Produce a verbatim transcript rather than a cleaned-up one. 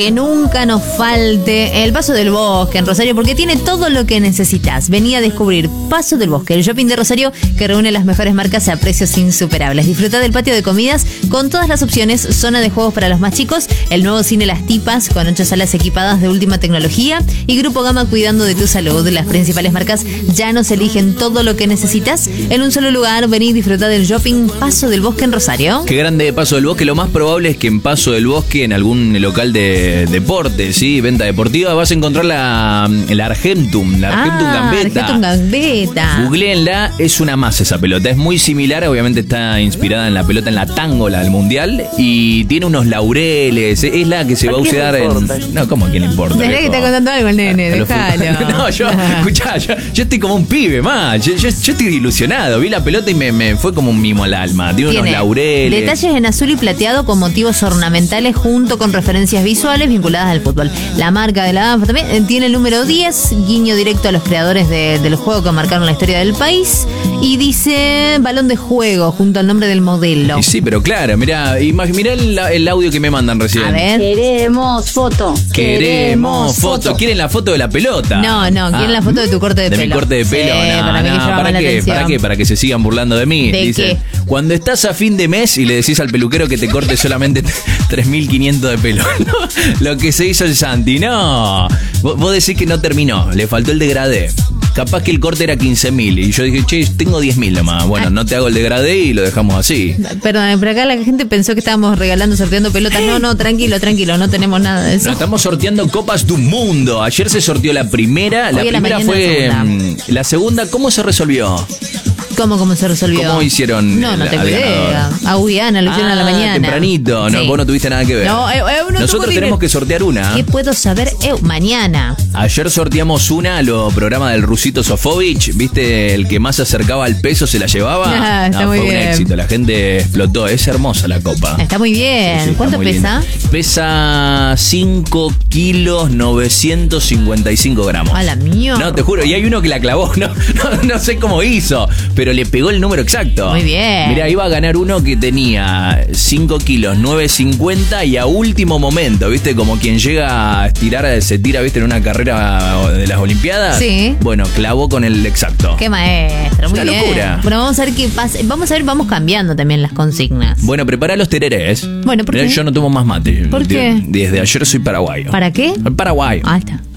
Que nunca nos falte el Paso del Bosque en Rosario, porque tiene todo lo que necesitas. Vení a descubrir Paso del Bosque, el shopping de Rosario que reúne las mejores marcas a precios insuperables. Disfruta del patio de comidas con todas las opciones, zona de juegos para los más chicos, el nuevo cine Las Tipas con ocho salas equipadas de última tecnología y Grupo Gama cuidando de tu salud. Las principales marcas ya nos eligen todo lo que necesitas en un solo lugar. Vení y disfruta del shopping Paso del Bosque en Rosario. Qué grande Paso del Bosque. Lo más probable es que en Paso del Bosque, en algún local de deporte, sí, venta deportiva, vas a encontrar la, la Argentum, la Argentum ah, Gambetta. Argentum Gambetta. Googleenla, es una masa esa pelota. Es muy similar, obviamente está inspirada en la pelota, en la tangola del mundial, y tiene unos laureles. Es la que se va a usar en. No, ¿cómo a quién le importa? Desde que está contando algo el nene, déjalo. No, yo, escuchá, yo, yo estoy como un pibe más. Yo, yo, yo estoy ilusionado. Vi la pelota y me, me fue como un mimo al alma. Tiene, tiene unos laureles. Detalles en azul y plateado con motivos ornamentales junto con referencias visuales vinculadas al fútbol. La marca de la A N F también tiene el número diez, guiño directo a los creadores de, del juego que marcaron la historia del país, y dice balón de juego junto al nombre del modelo. Y sí, pero claro, mirá, mirá el, el audio que me mandan recién. A ver. Queremos foto. Queremos foto. ¿Quieren la foto de la pelota? No, no, quieren ah, la foto de tu corte de, de pelo. De mi corte de pelo, sí, no, para, no, ¿para qué? ¿Para qué? Para que se sigan burlando de mí. ¿De Dice, qué? Cuando estás a fin de mes y le decís al peluquero que te corte solamente tres mil quinientos de pelo. Lo que se hizo el Santi, no. Vos, vos decís que no terminó, le faltó el degradé. Capaz que el corte era quince mil y yo dije, che, tengo diez mil nomás. Bueno, no te hago el degradé y lo dejamos así. Perdón, pero acá la gente pensó que estábamos regalando, sorteando pelotas. No, no, tranquilo, tranquilo, no tenemos nada de eso. No, estamos sorteando Copas du Mundo. Ayer se sorteó la primera. Hoy la primera la fue la segunda. la segunda, ¿cómo se resolvió? ¿Cómo, cómo se resolvió? ¿Cómo hicieron? No, no tengo idea. A Guyana lo hicieron ah, a la mañana. Tempranito, no, sí. Vos no tuviste nada que ver. No, eh, eh, no Nosotros tenemos que sortear una. ¿Qué puedo saber? Eh, mañana. Ayer sorteamos una a los programas del Rusito Sofovich, ¿viste? El que más se acercaba al peso se la llevaba. Ah, está no, muy fue bien. un éxito, la gente explotó. Es hermosa la copa. Está muy bien. Sí, sí, ¿Cuánto muy pesa? Linda. Pesa cinco kilos novecientos cincuenta y cinco gramos. A la mía. No, te juro, y hay uno que la clavó, no, no, no sé cómo hizo, pero le pegó el número exacto. Muy bien. Mira, iba a ganar uno que tenía cinco kilos novecientos cincuenta y a último momento, ¿viste? Como quien llega a estirar, se tira, ¿viste? En una carrera de las Olimpiadas. Sí. Bueno, clavó con el exacto. Qué maestro, muy Una bien. locura. Bueno, vamos a ver qué pasa. Vamos a ver, vamos cambiando también las consignas. Bueno, prepara los tererés. Bueno, ¿por Mirá, qué? yo no tomo más mate. ¿Por qué? Desde ayer soy paraguayo. ¿Para qué? Paraguayo. Ah, está.